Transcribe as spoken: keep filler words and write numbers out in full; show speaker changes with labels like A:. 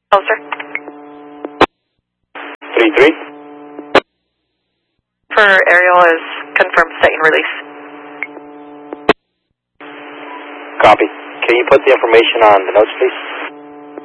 A: Oh, sir.
B: three three.
A: For aerial is confirmed set and release.
B: Copy. Can you put the information on the notes, please?